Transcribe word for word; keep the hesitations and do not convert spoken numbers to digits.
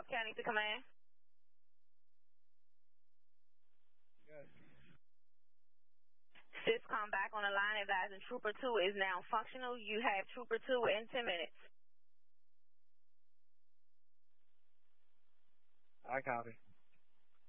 Charles County to command. Yes. Syscom back on the line, advising Trooper two is now functional. You have Trooper two in ten minutes. I copy.